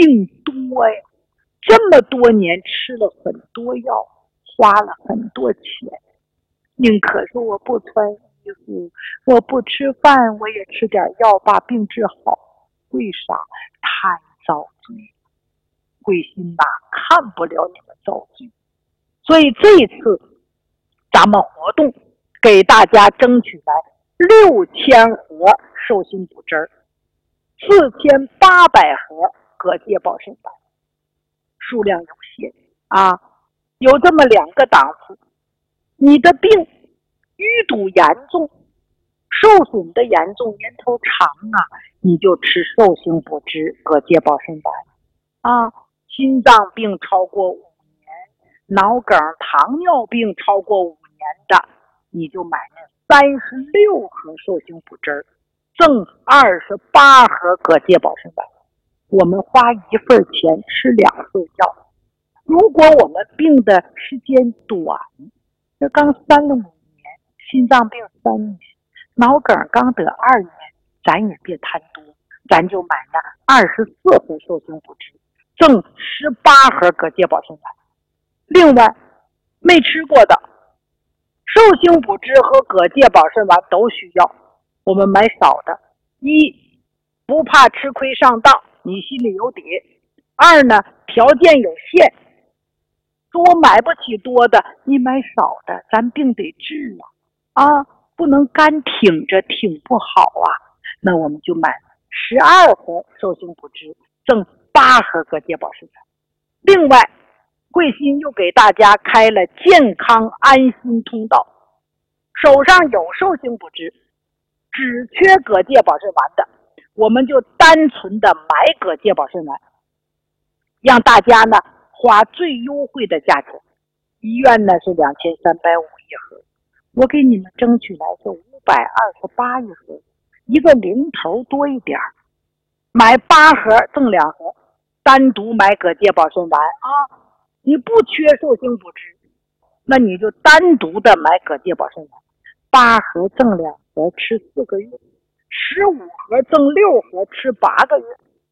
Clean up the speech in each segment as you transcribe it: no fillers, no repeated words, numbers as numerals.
病多呀，这么多年吃了很多药，花了很多钱，宁可说我不穿衣服，我不吃饭，我也吃点药把病治好。为啥？太遭罪了。慧心呐，看不了你们遭罪。所以这一次咱们活动给大家争取来6000盒寿星补汁儿，4800盒葛芥保肾丸，数量有限啊，有这么2个档次。你的病淤堵严重，受损的严重，年头长啊，你就吃寿星补汁葛芥保肾丸啊。心脏病超过5年，脑梗、糖尿病超过5年的，你就买那36盒寿星补汁，赠28盒葛芥保肾丸。我们花1份钱吃2份药。如果我们病的时间短，这刚3了5年，心脏病3年，脑梗刚得2年，咱也别贪多，咱就买那24盒寿星补汁，赠18盒葛芥保肾丸。另外，没吃过的寿星补汁和葛芥保肾丸都需要，我们买少的。一，不怕吃亏上当，你心里有底；二呢，条件有限，说我买不起多的，你买少的，咱病得治啊，不能干挺着，挺不好啊。那我们就买12盒寿星补汁，赠8盒葛芥保肾丸。另外，慧心又给大家开了健康安心通道，手上有寿星补汁，只缺葛芥保肾丸的，我们就单纯的买葛芥保肾丸，让大家呢花最优惠的价钱。医院呢是2350一盒，我给你们争取来是528一盒，一个零头多一点，买8盒赠2盒，单独买葛芥保肾丸啊。你不缺寿星补汁，那你就单独的买葛芥保肾丸，8盒赠2盒吃4个月，15盒赠6盒吃8个月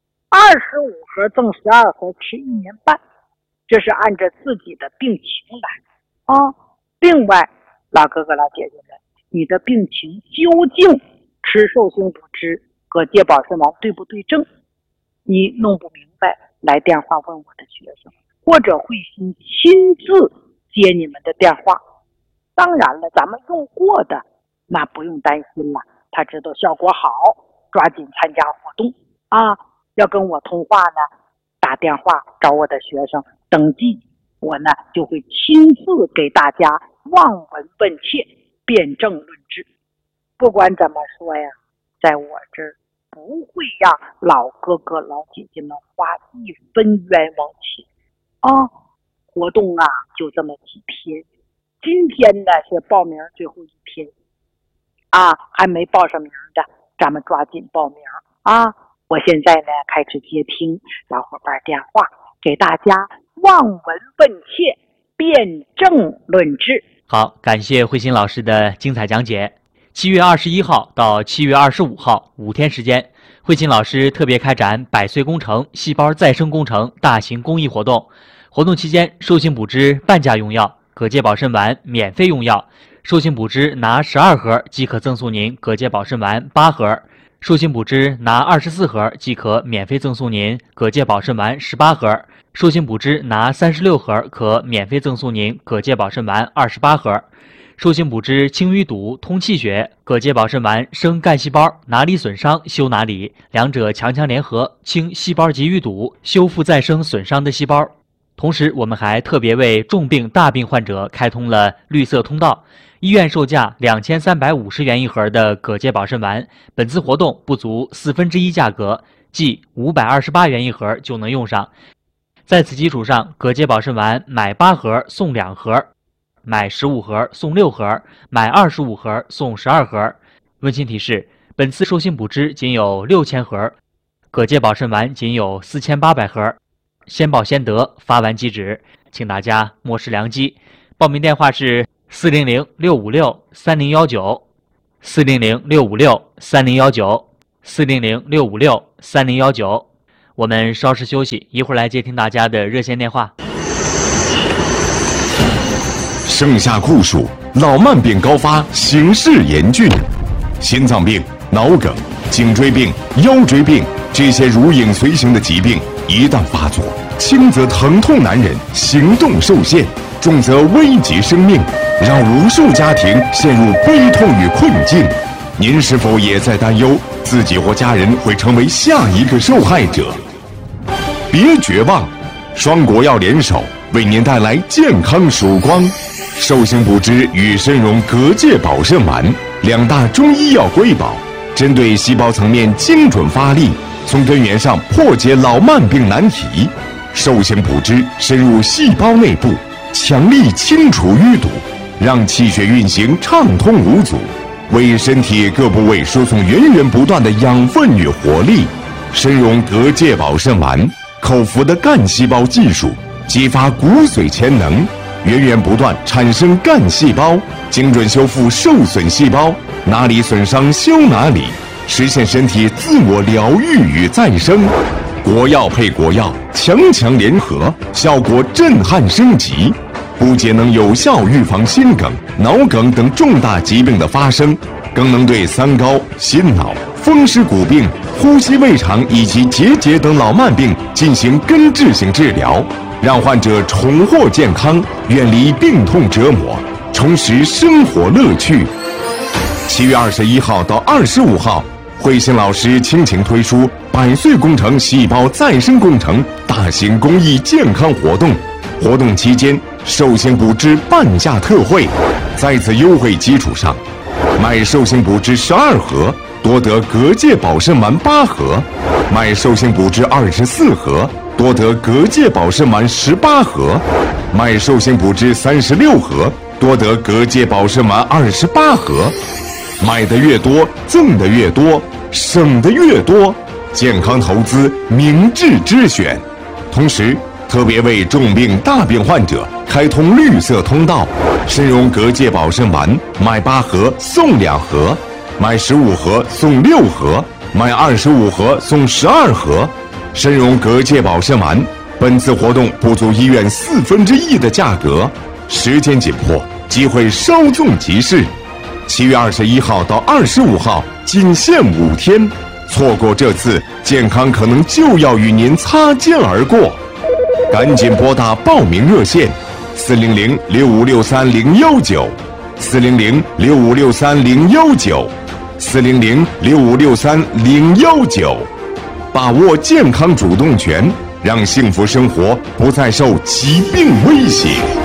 ，25盒赠12盒吃1年半，这是按照自己的病情来啊。另外，老哥哥老姐姐们，你的病情究竟吃寿星补汁葛芥保肾丸对不对症？你弄不明白，来电话问我的学生，或者慧心亲自接你们的电话。当然了，咱们用过的那不用担心了，他知道效果好，抓紧参加活动啊。要跟我通话呢，打电话找我的学生登记，我呢就会亲自给大家望闻问切，辩证论治。不管怎么说呀，在我这儿不会让老哥哥老姐姐们花1分冤枉钱啊。活动啊就这么几天，今天呢是报名最后1天啊，还没报上名的咱们抓紧报名啊。我现在呢开始接听老伙伴电话，给大家望闻问切，辩证论治。 好，感谢慧心老师的精彩讲解。7月21号到7月25号5天时间，慧心老师特别开展100岁工程细胞再生工程大型公益活动。活动期间，寿星补汁半价用药，葛芥保肾丸免费用药。寿星补汁拿12盒即可赠送您葛芥保肾丸8盒，寿星补汁拿24盒即可免费赠送您葛芥保肾丸18盒，寿星补汁拿36盒可免费赠送您葛芥保肾丸28盒。寿星补汁清淤堵、通气血，葛芥保肾丸生干细胞，哪里损伤修哪里，两者强强联合，清细胞及淤堵，修复再生损伤的细胞。同时，我们还特别为重病大病患者开通了绿色通道。医院售价2350元一盒的葛芥保肾丸，本次活动不足1/4价格，即528元一盒就能用上。在此基础上，葛芥保肾丸买8盒送2盒，买15盒送6盒，买25盒送12盒。温馨提示：本次寿星补汁仅有6000盒，葛芥保肾丸仅有4800盒。先报先得，发完即止，请大家莫失良机。报名电话是400-656-3019 400-656-3019 400-656-3019。 我们稍事休息，一会儿来接听大家的热线电话。 盛夏酷暑，老慢病高发，形势严峻，心脏病、脑梗、颈椎病、腰椎病这些如影随形的疾病一旦发作，轻则疼痛难忍，行动受限，重则危及生命，让无数家庭陷入悲痛与困境。您是否也在担忧自己或家人会成为下一个受害者？别绝望，双国药联手为您带来健康曙光。寿星补之与参茸隔界保肾丸2大中医药瑰宝，针对细胞层面精准发力，从根源上破解老慢病难题。寿星补之深入细胞内部，强力清除淤堵，让气血运行畅通无阻，为身体各部位输送源源不断的养分与活力。参茸隔界保肾丸口服的干细胞技术，激发骨髓潜能，源源不断产生干细胞，精准修复受损细胞，哪里损伤修哪里，实现身体自我疗愈与再生。国药配国药，强强联合，效果震撼升级，不仅能有效预防心梗、脑梗等重大疾病的发生，更能对三高、心脑、风湿骨病、呼吸胃肠以及结节等老慢病进行根治性治疗，让患者重获健康，远离病痛折磨，重拾生活乐趣。7月21号到25号，慧心老师倾情推出100岁工程细胞再生工程大型公益健康活动，活动期间寿星补之半价特惠，在此优惠基础上，买寿星补之12盒多得隔界保肾丸8盒，买寿星补之24盒多得隔界保肾丸18盒，买寿星补之36盒多得隔界保肾丸28盒。买的越多，赠的越多，省的越多，健康投资明智之选。同时，特别为重病大病患者开通绿色通道，参茸隔界保肾丸买8盒送2盒，买15盒送6盒，买25盒送12盒。参茸隔界保肾丸本次活动不足医院1/4的价格，时间紧迫，机会稍纵即逝。7月21号到25号仅限5天，错过这次健康可能就要与您擦肩而过。赶紧拨打报名热线400-6563-019 400-6563-019 400-6563-019，把握健康主动权，让幸福生活不再受疾病威胁。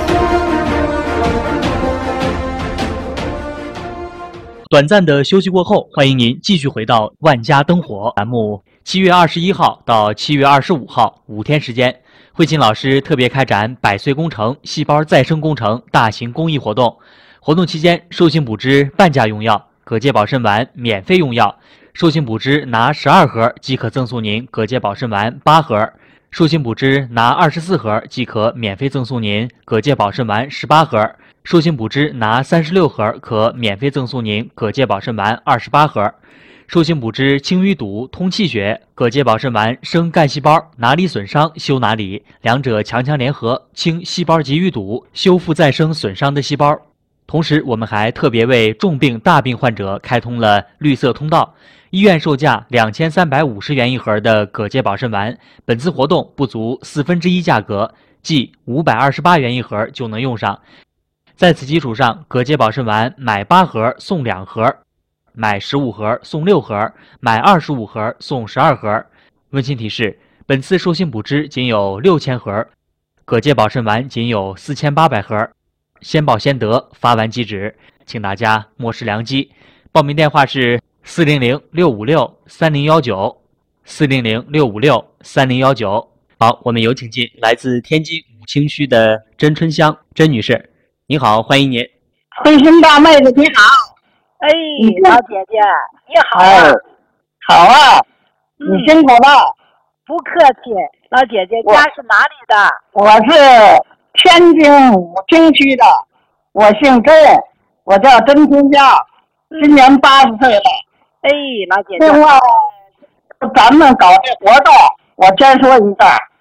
短暂的休息过后，欢迎您继续回到万家灯火栏目。7月21号到7月25号5天时间，慧心老师特别开展100岁工程细胞再生工程大型公益活动。活动期间，寿星补之半价用药，隔界保肾丸免费用药。寿星补之拿12盒即可赠送您隔界保肾丸8盒，寿星补之拿24盒即可免费赠送您隔界保肾丸18盒。寿星补之拿36盒可免费赠送您隔界保肾丸28盒。寿星补之清淤堵、通气血，隔界保肾丸生干细胞，哪里损伤修哪里，两者强强联合，清细胞及淤堵，修复再生损伤的细胞。同时，我们还特别为重病大病患者开通了绿色通道，医院售价2350元一盒的隔界保肾丸，本次活动不足1/4价格，即528元一盒就能用上。在此基础上，隔界保肾丸买8盒送2盒，买15盒送6盒，买25盒送12盒。温馨提示：本次寿星补之仅有6000盒，隔界保肾丸仅有4800盒，先报先得，发完即止，请大家莫失良机。报名电话是400-656-3019 400-656-3019。好，我们有请进来自天津武清区的甄春香甄女士。你好，欢迎您。 慧心大妹子你好。 哎，老姐姐你好啊。 好啊，你辛苦了。 不客气。老姐姐家是哪里的？ 我是天津武清区的，我姓甄，我叫甄春香，今年80岁了。 哎，老姐姐。 另外，咱们搞这活动， 我先说一段。